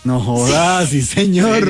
No jodas, sí, señor.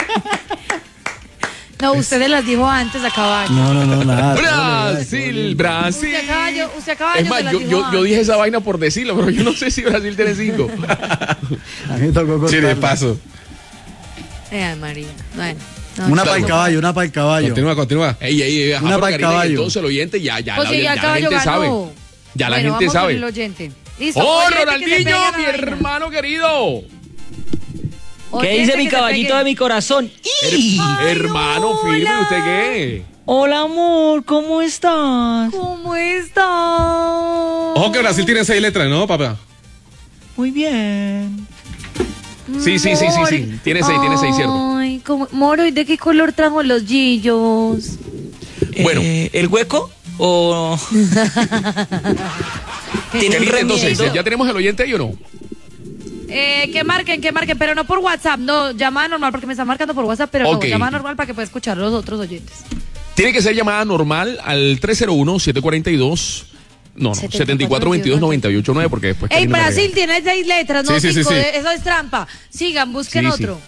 No, ustedes las dijo antes a caballo. No, nada. Brasil. Usted a caballo Es más, yo dije esa vaina por decirlo, pero yo no sé si Brasil tiene 5. A mí me tocó contarla. Sí, de paso. María. Bueno. Una para el caballo, una para el caballo. Continúa. Ey, una para el caballo. Entonces el oyente ya Pues si ya el caballo la gente ganó. sabe. Ya la gente vamos sabe. con el oyente. Listo. ¡Oh, oyente que se Ronaldinho, pega la mi vaina. hermano querido! ¿Qué Oyente dice que mi se caballito pegue. de mi corazón? Hermano, hola. firme, ¿usted qué? Hola, amor, ¿cómo estás? ¿Cómo estás? Ojo que Brasil tiene 6 letras, ¿no, papá? Muy bien. Sí. Tiene 6, ¿cierto? Ay, Moro, ¿y de qué color trajo los gillos? Bueno. ¿El hueco? ¿O...? ¿Tiene un Entonces, remito? ¿ya tenemos el oyente ahí o no? Que marquen, pero no por WhatsApp, no, llamada normal, porque me están marcando por WhatsApp, pero Ok. no, llamada normal para que pueda escuchar los otros oyentes. Tiene que ser llamada normal al 301-742... No, 7422-989, porque después... Ey, Karina me Brasil regaña. tiene 6 letras, no Sí. 5, eso es trampa. Sigan, busquen Sí. otro.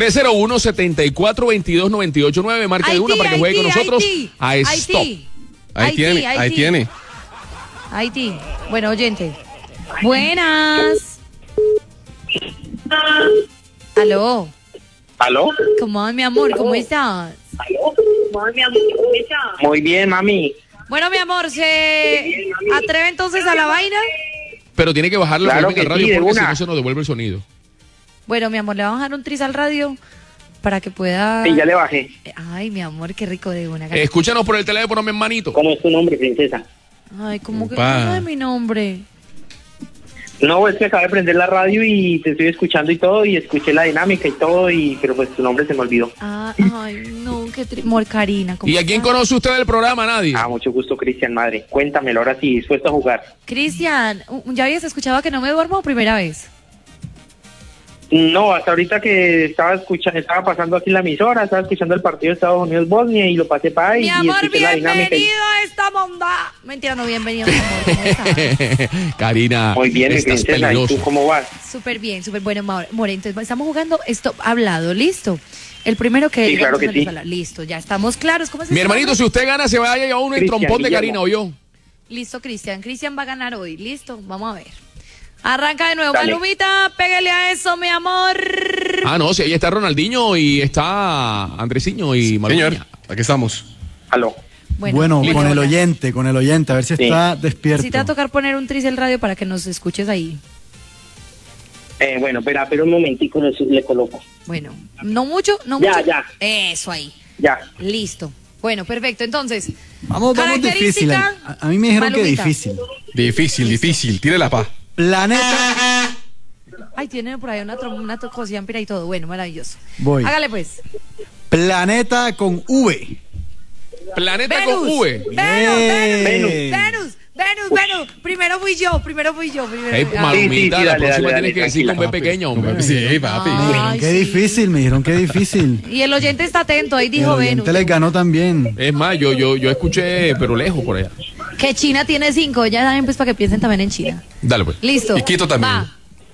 301-7422-989, marque de una para que juegue con nosotros a Stop. Ahí tiene. Haití. Bueno, oyente. Buenas. ¿Aló? ¿Cómo va, mi amor? ¿Cómo estás? Muy bien, mami. Bueno, mi amor, ¿se atreve entonces a la vaina? Pero tiene que bajarle Claro el volumen que al radio sí, de porque si una. no se nos devuelve el sonido. Bueno, mi amor, le vamos a dejar un tris al radio para que pueda... Sí, ya le bajé. Ay, mi amor, qué rico de una. Escúchanos por el teléfono, mi hermanito. ¿Cómo es tu nombre, princesa? Ay, ¿cómo que Opa. no sabe mi nombre? No, es que acabé de prender la radio y te estoy escuchando y todo, y escuché la dinámica y todo, pero pues tu nombre se me olvidó. Ay, no, qué Mor Karina. ¿cómo ¿Y a quién estás? conoce usted del programa? Nadie. Mucho gusto, Cristian, madre. Cuéntamelo, ahora sí, dispuesto a jugar. Cristian, ¿ya habías escuchado que no me duermo o primera vez? No, hasta ahorita que estaba pasando aquí la emisora, estaba escuchando el partido de Estados Unidos-Bosnia y lo pasé para ahí Mi y amor, escuché la dinámica. bienvenido a esta bondad. Mentira, no, bienvenido, mi amor. ¿Cómo estás? Karina, Muy bien, mi estás princesa, ¿y peligroso. tú cómo vas? Súper bien, súper bueno, More. Entonces, estamos jugando Stop Hablado, ¿listo? El primero que... Sí, claro que vamos a sí. hablar. Listo, ya estamos claros. ¿Cómo es Mi ese hermanito, nombre? si usted gana, se vaya a llevar uno en Cristian trompón de Guillermo. Karina, ¿o yo? Listo, Cristian. Cristian va a ganar hoy. Listo, vamos a ver. Arranca de nuevo. Dale. Malumita, pégale a eso, mi amor. No, sí, ahí está Ronaldinho y está Andresiño y Maluña. Señor, aquí estamos. Aló. Bueno, listo. con el oyente, a ver si Sí. está despierto. Sí te va a tocar poner un tris el radio para que nos escuches ahí. Bueno, pero un momentico, le coloco. Bueno, no mucho, no Ya, mucho. ya. Eso ahí. Ya. Listo. Bueno, perfecto. Entonces, Vamos difícil. A mí me dijeron que Malumita. difícil. Difícil. Tire la paz. Planeta. Ay, tiene por ahí una cosiampira y todo. Bueno, maravilloso. Voy. Hágale pues. Planeta con V. Planeta Venus. con V. Venus. Primero fui yo. Ey, Ah. Malumita, Sí, la dale, próxima dale, tienes que decir con B tranquila, pequeña, hombre. Sí, papi. Ay, Qué sí. difícil, me dijeron que difícil. Y el oyente está atento, ahí El dijo Venus. oyente les ganó también. Es más, yo escuché, pero lejos por allá. Que China tiene 5, ya saben pues para que piensen también en China. Dale, pues. Listo. Y Quito también. Va.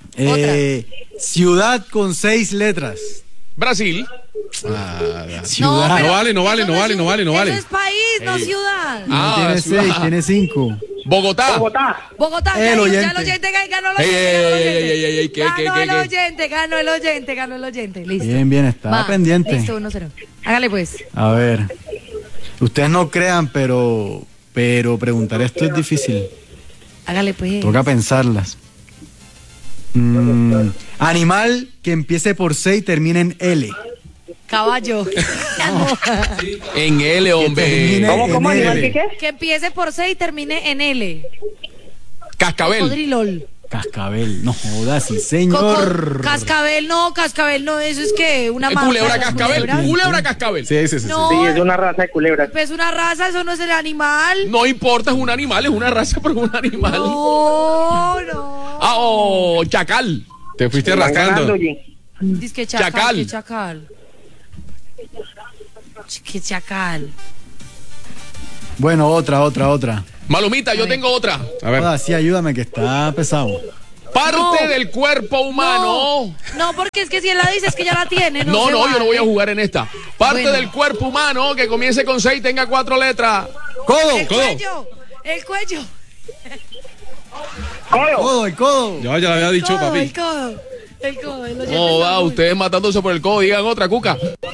Ciudad con 6 letras. Brasil. Ciudad. pero No vale, no vale, eso no vale, no vale, no vale. Eso es país, no ciudad. No tiene ciudad. 6, tiene 5. Bogotá. Bogotá, El ya oyente. el oyente ganó el Ey, oyente. ey, ¿qué? Ganó el oyente. Listo. Bien, estaba Va, pendiente. Listo, 1-0. Hágale pues. A ver. Ustedes no crean, pero preguntar esto es difícil. Hágale pues. Toca pensarlas. Animal que empiece por C y termine en L. Caballo. En L, hombre. termine ¿Cómo, en animal, L. qué? Que empiece por C y termine en L. Cascabel. Cocodrilol. Cascabel. No jodas, sí, señor. Cascabel no, eso es que una marca. Culebra de cascabel. culebra. Culebra cascabel. Sí. No, Sí, es una raza de culebras. pues una raza, eso no es el animal. No importa, es un animal, es una raza, pero es un animal. No. Chacal. Te fuiste Van rascando. ganando, oye. Dice que chacal. Chacal. Que chacal. Que chacal. Bueno, otra. Malumita, yo tengo otra. A ver. Joda, sí, ayúdame que está pesado. Parte del cuerpo humano. No, porque es que si él la dice es que ya la tiene. No, se yo no voy a vale. jugar en esta. Parte Bueno. del cuerpo humano que comience con 6 y tenga 4 letras. Codo, El cuello. El cuello. Codo. codo, el codo. Yo ya lo había dicho, Codo, papi. el codo. El codo. El oyente No, está va, muy- ustedes matándose por el codo, digan otra, Cuca.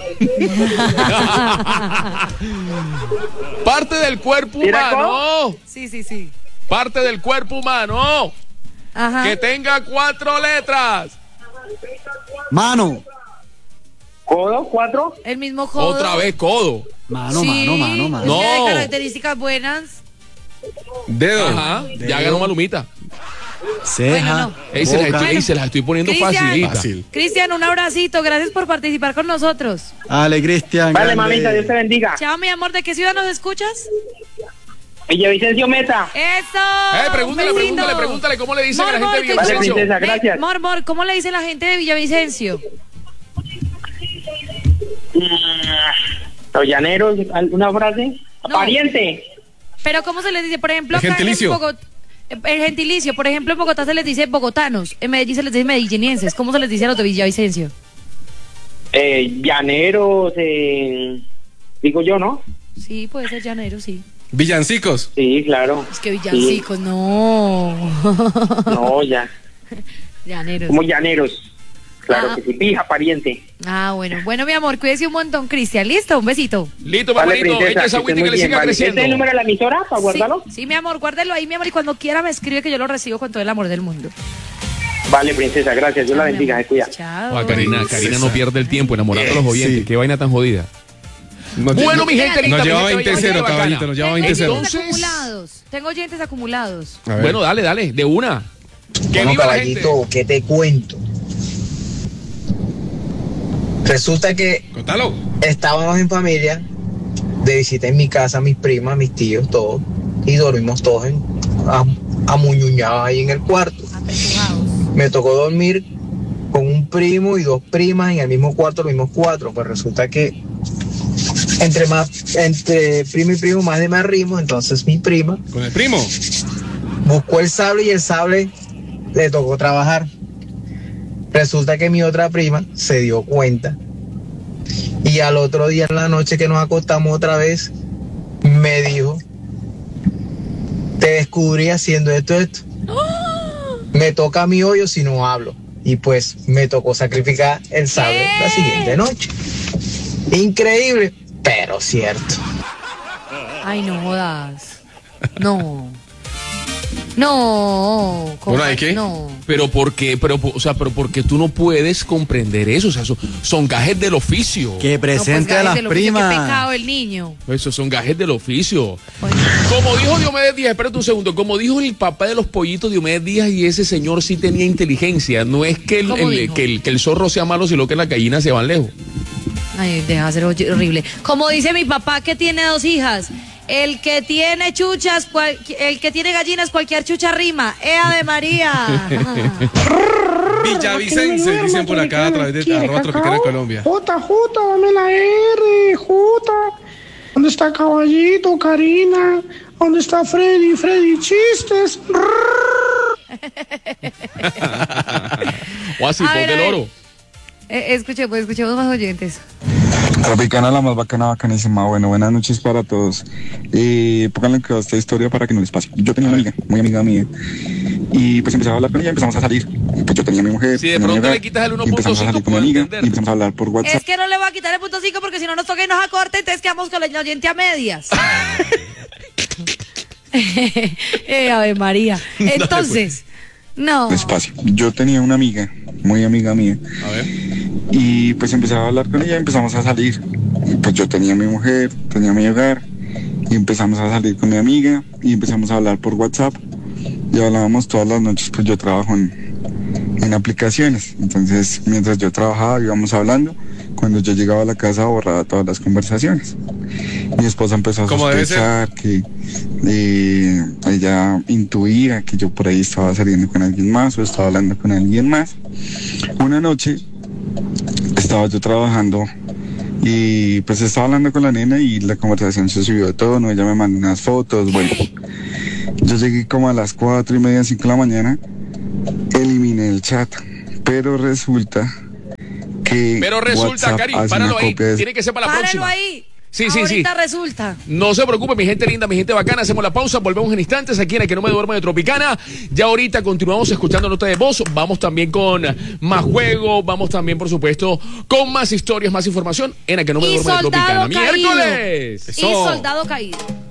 Parte del cuerpo ¿Tira humano. Sí. Parte del cuerpo humano Ajá. que tenga 4 letras. Mano, Codo, 4. El mismo codo. Otra vez codo. mano, Sí, mano. es que No. hay características buenas. Dedo. Ajá, ya ganó Malumita. Ceja, Bueno, no. Ey, se las estoy poniendo Cristian. facilita. Fácil. Cristian, un abracito. Gracias por participar con nosotros. Dale, Cristian. Vale, grande. mamita, Dios te bendiga. Chao, mi amor. ¿De qué ciudad nos escuchas? Villavicencio Meta. ¡Eso! Pregúntale cómo le dicen a la gente de ¿qué Vale, Villavicencio. princesa, gracias. Mor, ¿cómo le dice la gente de Villavicencio? Los llaneros, ¿alguna frase? No. Pariente. Pero ¿cómo se les dice? Por ejemplo, El acá gentilicio. en Bogotá, el gentilicio, por ejemplo, en Bogotá se les dice bogotanos, en Medellín se les dice medellinienses. ¿Cómo se les dice a los de Villavicencio? Llaneros, digo yo, ¿no? Sí, puede ser llanero, sí. Villancicos. Sí, claro. Es que villancicos, no. No, ya. Llaneros. Como llaneros. Claro Ah. que sí. Pija, pariente. Ah, bueno. Bueno, mi amor, cuídese un montón, Cristian. ¿Listo? Un besito. Listo, Vale, papadito, princesa, echa esa que esté agüita y que muy le bien, siga vale. creciendo. ¿Este es el número de la emisora para guardarlo? Sí, mi amor, guárdalo ahí, mi amor, y cuando quiera me escribe que yo lo recibo con todo el amor del mundo. Vale, princesa, gracias. Dios la Chao, mi bendiga, amor. se cuida. Chao. Ah, Karina no pierde el tiempo enamorando a los oyentes. Sí. Qué vaina tan jodida. Bueno, mi gente, linda, Nos mi lleva gente, 20-0, bella, bacana. caballito, nos lleva Tengo 20-0. oyentes Entonces- acumulados. Tengo oyentes acumulados. A ver. Bueno, dale, de una. Que Bueno, viva la gente. caballito, ¿qué te cuento? Resulta que Contalo. estábamos en familia, de visita en mi casa, mis primas, mis tíos, todos, y dormimos todos amuñuñados ahí en el cuarto. Apechugados. Me tocó dormir con un primo y 2 primas en el mismo cuarto, los mismos 4. Pues resulta que entre primo y primo más de más ritmo, entonces mi prima Con el primo. buscó el sable y el sable le tocó trabajar. Resulta que mi otra prima se dio cuenta y al otro día en la noche que nos acostamos otra vez me dijo: te descubrí haciendo esto. Me toca a mi hoyo si no hablo. Y pues me tocó sacrificar el sable la siguiente noche. Increíble, pero cierto. Ay, no jodas. No. No. ¿Cómo? Bueno, ¿y qué? No. Pero porque tú no puedes comprender eso. O sea, son gajes del oficio. Que presente No, pues, a las gajes de lo que- Qué primas. pecado el niño. Esos son gajes del oficio. Oye, Como dijo Diomedes Díaz, espérate un segundo, como dijo el papá de los pollitos Diomedes Díaz, y ese señor sí tenía inteligencia, no es que ¿Cómo dijo? que el zorro sea malo, sino que las gallinas se van lejos. Ay, deja de ser horrible. Como dice mi papá que tiene 2 hijas, el que tiene chuchas, el que tiene gallinas, cualquier chucha rima. ¡Ea de María! Villavicense, dicen por acá a través de @Tropicana Colombia. Jota, dame la R, Jota. ¿Dónde está Caballito, Karina? ¿Dónde está Freddy? Freddy, chistes. O así, A pon ver, a del ver. oro. Escuchemos más oyentes. Tropicana, la más bacana, bacanísima. Bueno, buenas noches para todos. Pónganle que esta historia para que no les pase. Yo tenía una amiga, muy amiga mía, y pues empezaba a hablar con ella y empezamos a salir. Pues yo tenía a mi mujer. Si de tenía mi pronto hogar, le quitas el y empezamos a 1.5 salir con mi puedo amiga entender. y empezamos a hablar por WhatsApp. Es que no le voy a quitar el punto 5 porque si no nos toca y nos acorta, entonces quedamos con el oyente a medias. Ave María. Entonces, no. Despacio. Yo tenía una amiga, muy amiga mía, A ver. y pues empezaba a hablar con ella y empezamos a salir. Pues yo tenía a mi mujer, tenía mi hogar, y empezamos a salir con mi amiga y empezamos a hablar por WhatsApp. Y hablábamos todas las noches, pues yo trabajo en aplicaciones. Entonces, mientras yo trabajaba, íbamos hablando. Cuando yo llegaba a la casa, borraba todas las conversaciones. Mi esposa empezó a Como debe sospechar que ella intuía que yo por ahí estaba saliendo con alguien más o estaba hablando con alguien más. Una noche estaba yo trabajando y pues estaba hablando con la nena y la conversación se subió de tono. Ella me mandó unas fotos. Bueno, yo llegué como a las 4:30, 5 de la mañana. El eliminé el chat, pero resulta que WhatsApp Cari, hace páralo una ahí. copia de... Tiene que ser para la Páralo próxima. ahí. Sí. Ahorita resulta. No se preocupe, mi gente linda, mi gente bacana. Hacemos la pausa, volvemos en instantes aquí en El Que No Me Duerme de Tropicana. Ya ahorita continuamos escuchando nota de voz. Vamos también con más juego. Vamos también, por supuesto, con más historias, más información en El Que No Me Duerme de Tropicana. Caído. ¡Miércoles! Y soldado caído.